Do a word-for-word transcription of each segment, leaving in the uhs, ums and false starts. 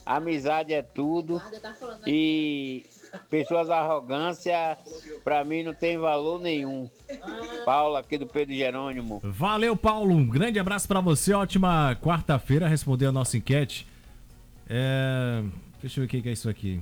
amizade é tudo. E pessoas arrogância, pra mim, não tem valor nenhum. Paulo, aqui do Pedro Jerônimo. Valeu, Paulo. Um grande abraço pra você. Ótima quarta-feira. Respondeu a nossa enquete. É... Deixa eu ver o que é isso aqui.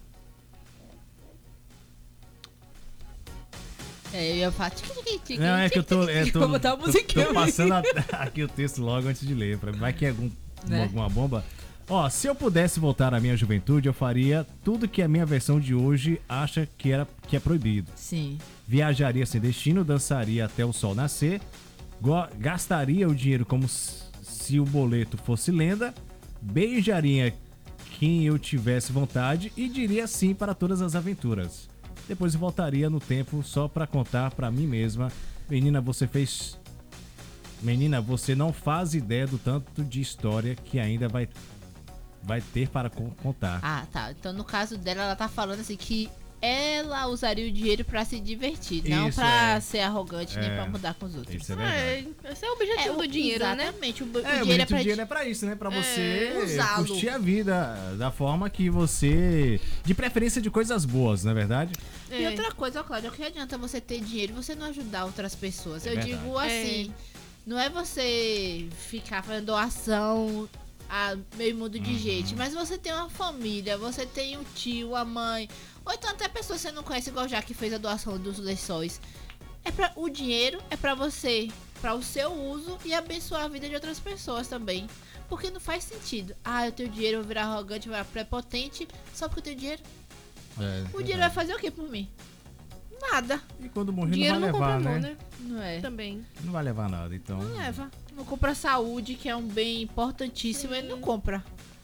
É, eu ia falar. Não, é que eu tô. É, tô, Vou botar a tô, musiquinha. tô passando a, aqui o texto logo antes de ler. Pra, vai que é algum, Né? alguma bomba. Ó, se eu pudesse voltar à minha juventude, eu faria tudo que a minha versão de hoje acha que, era, que é proibido. Sim. Viajaria sem destino, dançaria até o sol nascer, go- gastaria o dinheiro como s- se o boleto fosse lenda, beijaria quem eu tivesse vontade e diria sim para todas as aventuras. Depois eu voltaria no tempo só pra contar pra mim mesma: menina, você fez. Menina, você não faz ideia do tanto de história que ainda vai, vai ter para co- contar. Ah, tá. Então, no caso dela, ela tá falando assim que ela usaria o dinheiro pra se divertir, não Isso, pra é. ser arrogante nem É. pra mudar com os outros. Isso é É, verdade. esse é o objetivo do dinheiro, né? Exatamente. O, o É, o dinheiro é bonito pra dinheiro é pra isso, né? Pra você usá-lo. curtir a vida da forma que você... De preferência de coisas boas, não é verdade? E É. outra coisa, ó, Cláudia, o que adianta você ter dinheiro e você não ajudar outras pessoas? É Eu verdade. digo assim, não é você ficar fazendo doação a meio mundo de Uhum. gente, mas você tem uma família, você tem um tio, a mãe, ou então até pessoas que você não conhece, igual já que fez a doação dos lençóis. É pra, o dinheiro é pra você, pra o seu uso e abençoar a vida de outras pessoas também. Porque não faz sentido. Ah, eu tenho dinheiro, eu vou virar arrogante, vou virar prepotente, só porque eu tenho dinheiro. É, O dinheiro vai fazer o que por mim? Nada. E quando morrer Dinheiro não não vai compra levar, amor, né? né? Não é. Também. Não vai levar nada, então... Não leva. Não compra saúde, que é um bem importantíssimo, ele não compra.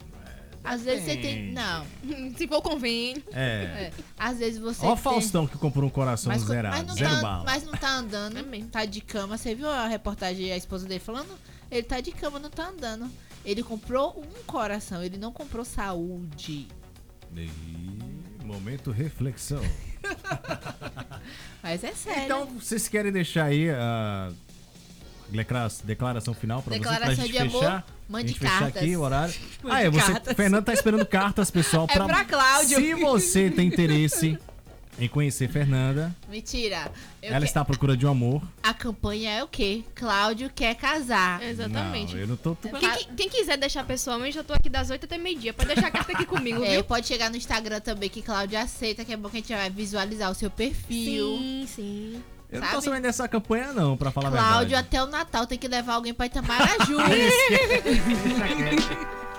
Às vezes você tem. Não. Se for convênio. É. É. Às vezes você. Ó o tem- Faustão que comprou um coração mas, zerado, mas, não zero tá, bala. mas não tá andando, É mesmo. tá de cama. Você viu a reportagem, a esposa dele falando? Ele tá de cama, não tá andando. Ele comprou um coração, ele não comprou saúde. E... Momento reflexão. Mas é sério. Então, vocês querem deixar aí a declara- declaração final pra vocês, pra Declaração gente de amor, fechar? mande a gente fechar cartas. aqui o horário. Mande Ah, é, você, cartas. Fernando tá esperando cartas, pessoal. É pra Cláudio. Se você tem interesse em conhecer Fernanda, Mentira. Eu ela que- está à procura de um amor. A campanha é o quê? Cláudio quer casar. Exatamente. Não, eu não tô... tô- Quem, qui- quem quiser deixar pessoalmente, eu tô aqui das oito até meio-dia. Pode deixar a carta aqui comigo, É, viu? pode chegar no Instagram também, que Cláudia aceita, que é bom que a gente vai visualizar o seu perfil. Sim, sim. Eu não tô sabe? sabendo dessa campanha não, pra falar a Cláudio, verdade. até o Natal tem que levar alguém pra Itamaraju. Deixa quieto.